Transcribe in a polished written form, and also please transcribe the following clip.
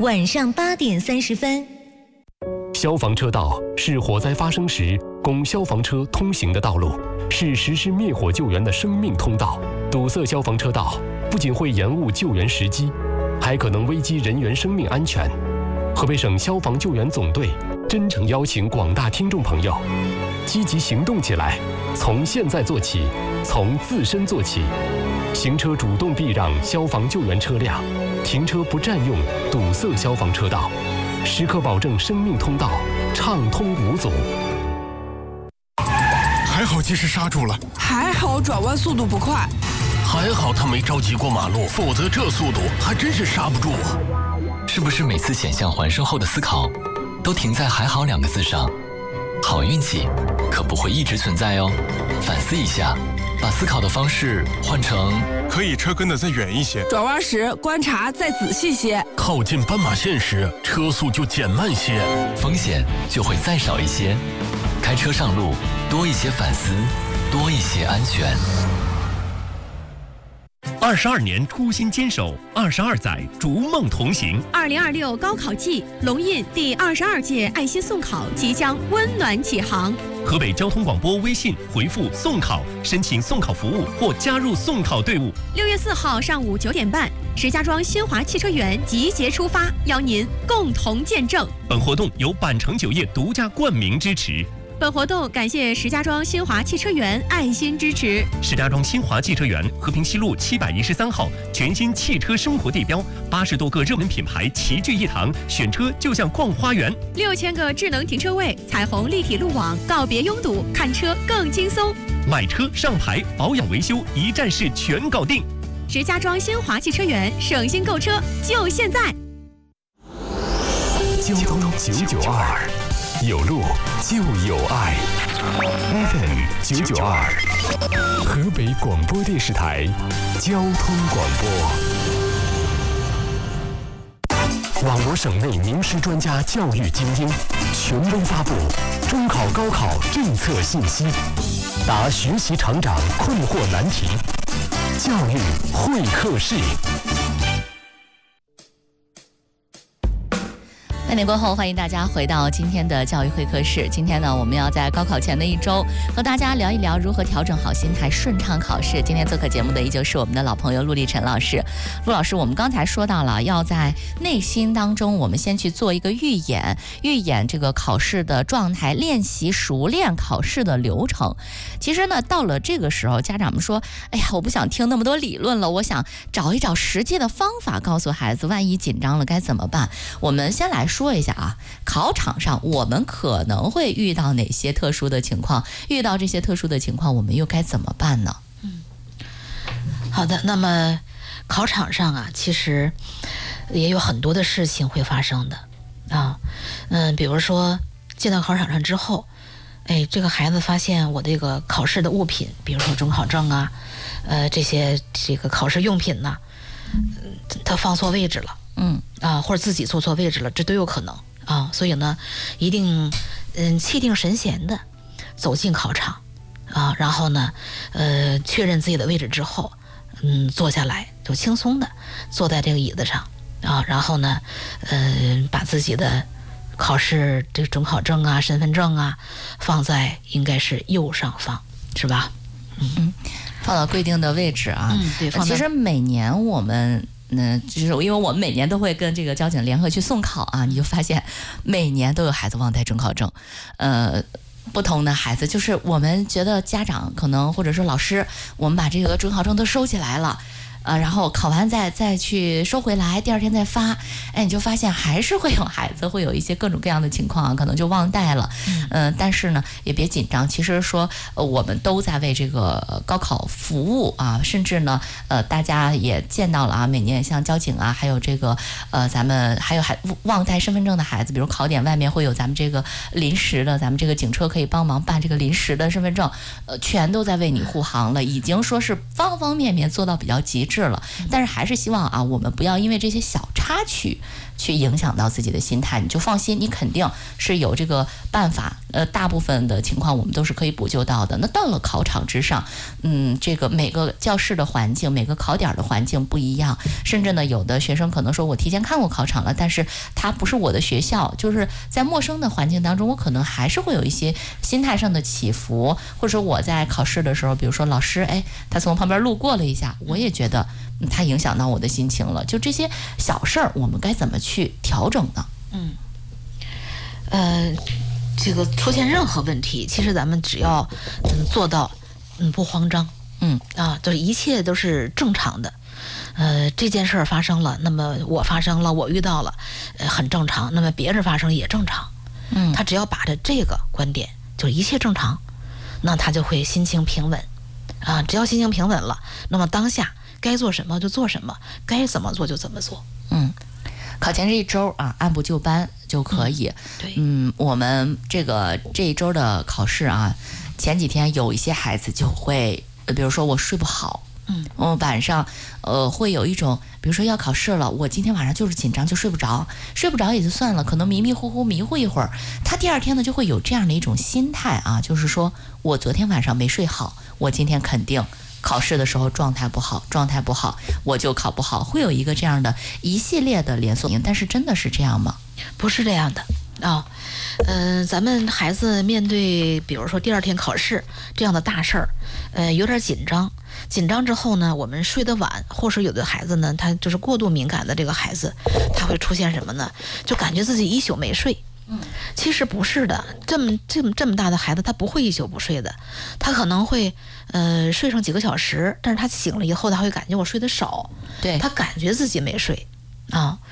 晚上8点30分。 消防车道是火灾发生时供消防车通行的道路，是实施灭火救援的生命通道。堵塞消防车道不仅会延误救援时机，还可能危及人员生命安全。河北省消防救援总队真诚邀请广大听众朋友积极行动起来，从现在做起，从自身做起。行车主动避让消防救援车辆，停车不占用堵塞消防车道，时刻保证生命通道畅通无阻。 还好及时刹住了， 还好转弯速度不快， 还好他没着急过马路，否则这速度还真是刹不住啊！ 是不是每次险象环生后的思考都停在还好2个字上？好运气可不会一直存在哦，反思一下，把思考的方式换成可以车跟得再远一些， 转弯时观察再仔细些， 靠近斑马线时车速就减慢些， 风险就会再少一些。开车上路多一些反思，多一些安全。 22年初心坚守，22载逐梦同行。 2026高考季，龙印第22届爱心送考即将温暖启航。 河北交通广播微信回复“送考”申请送考服务或加入送考队伍。 6月4号上午9点半，石家庄新华汽车园集结出发，邀您共同见证。 本活动由百城酒业独家冠名支持。 本活动感谢石家庄新华汽车园爱心支持。 石家庄新华汽车园和平西路713号全新汽车生活地标，80多个热门品牌齐聚一堂，选车就像逛花园。 6000个智能停车位，彩虹立体路网，告别拥堵，看车更轻松。 买车上牌，保养维修一站式全搞定。 石家庄新华汽车园，省心购车就现在。 交通992，有路就有爱。FM 992，河北广播电视台交通广播。网罗省内名师专家教育精英，权威发布中考高考政策信息，答学习成长困惑难题，教育会客室。 8点过后，欢迎大家回到今天的教育会客室。今天呢，我们要在高考前的一周和大家聊一聊如何调整好心态，顺畅考试。今天做客节目的依旧是我们的老朋友陆励晨老师。陆老师，我们刚才说到了，要在内心当中，我们先去做一个预演这个考试的状态，练习熟练考试的流程。其实呢，到了这个时候，家长们说：“哎呀，我不想听那么多理论了，我想找一找实际的方法，告诉孩子，万一紧张了该怎么办？”我们先来说一下啊，考场上我们可能会遇到哪些特殊的情况？遇到这些特殊的情况，我们又该怎么办呢？ 好的，那么考场上啊，其实也有很多的事情会发生的啊，比如说进到考场上之后，这个孩子发现我这个考试的物品，比如说准考证啊，这个考试用品呢，他放错位置了。或者自己坐错位置了，这都有可能啊。所以呢，一定气定神闲的走进考场啊，然后呢，确认自己的位置之后，坐下来就轻松的坐在这个椅子上啊，然后呢，把自己的考试这个准考证啊、身份证啊放在应该是右上方，是吧？ 放到规定的位置啊。 对。 其实每年我们。就是因为我们每年都会跟这个交警联合去送考啊，你就发现每年都有孩子忘带准考证，不同的孩子，就是我们觉得家长可能或者说老师，我们把这个准考证都收起来了。然后考完再去收回来，第二天再发，你就发现还是会有孩子会有一些各种各样的情况啊，可能就忘带了。但是呢，也别紧张。其实说，我们都在为这个高考服务啊，甚至呢，大家也见到了啊，每年像交警啊，还有这个咱们还忘带身份证的孩子，比如考点外面会有咱们这个临时的，咱们这个警车可以帮忙办这个临时的身份证，全都在为你护航了，已经说是方方面面做到比较极致了。但是还是希望啊，我们不要因为这些小差他去影响到自己的心态，你就放心，你肯定是有这个办法。大部分的情况我们都是可以补救到的。那到了考场之上，这个每个教室的环境，每个考点的环境不一样，甚至呢，有的学生可能说我提前看过考场了，但是他不是我的学校，就是在陌生的环境当中，我可能还是会有一些心态上的起伏，或者说我在考试的时候，比如说老师他从旁边路过了一下，我也觉得他影响到我的心情了。就这些小事儿，我们该怎么去调整呢？ 这个出现任何问题，其实咱们只要做到不慌张，就是一切都是正常的。这件事儿发生了，那么我发生了，我遇到了，很正常。那么别人发生也正常。他只要把着这个观点，就是一切正常，那他就会心情平稳啊。只要心情平稳了，那么当下该做什么就做什么，该怎么做就怎么做。 考前这一周啊，按部就班就可以。我们这一周的考试啊，前几天有一些孩子就会，比如说我睡不好，晚上会有一种，比如说要考试了，我今天晚上就是紧张，就睡不着也就算了，可能迷迷糊糊迷糊一会儿，他第二天呢就会有这样的一种心态啊，就是说我昨天晚上没睡好，我今天肯定考试的时候状态不好，我就考不好，会有一个这样的一系列的连锁反应。但是真的是这样吗？ 不是这样的啊。咱们孩子面对比如说第二天考试这样的大事儿，有点紧张之后呢，我们睡得晚，或是有的孩子呢，他就是过度敏感的这个孩子，他会出现什么呢？就感觉自己一宿没睡。其实不是的，这么大的孩子，他不会一宿不睡的，他可能会睡上几个小时，但是他醒了以后，他会感觉我睡得少，他感觉自己没睡啊。